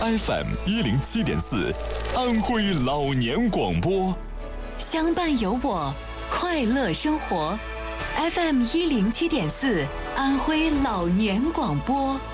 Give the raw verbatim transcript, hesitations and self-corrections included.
F M 一零七点四，安徽老年广播， 相伴有我，快乐生活。F M 一零七点四，安徽老年广播。